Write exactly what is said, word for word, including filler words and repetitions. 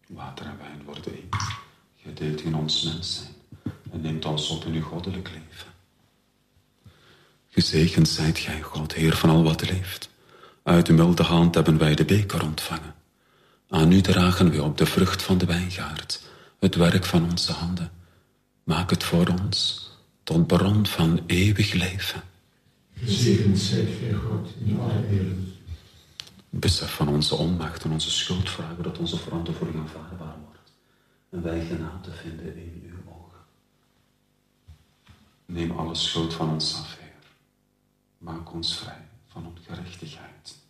Water en wijn worden één. Gij deelt in ons mens zijn en neemt ons op in uw goddelijk leven. Gezegend zijt gij, God, Heer van al wat leeft. Uit uw milde hand hebben wij de beker ontvangen. Aan u dragen wij op de vrucht van de wijngaard, het werk van onze handen. Maak het voor ons tot bron van eeuwig leven. Gezegend zijt gij, God, in alle eeuwen. Besef van onze onmacht en onze schuld vragen dat onze verantwoording aanvaardbaar wordt. En wij genade vinden in uw ogen. Neem alle schuld van ons af, Heer. Maak ons vrij van ongerechtigheid.